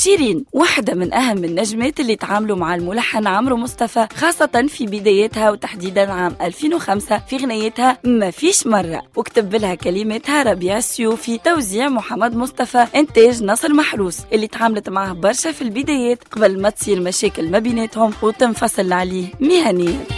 شيرين واحدة من أهم النجمات اللي تعاملوا مع الملحن عمرو مصطفى، خاصة في بدايتها وتحديدا عام 2005 في غنيتها ما فيش مرة، وكتب لها كلماتها ربيع السيوفي، توزيع محمد مصطفى، إنتاج نصر محروس اللي تعاملت معه برشا في البدايات قبل ما تصير مشاكل ما بيناتهم وتنفصل عليه مهنيا.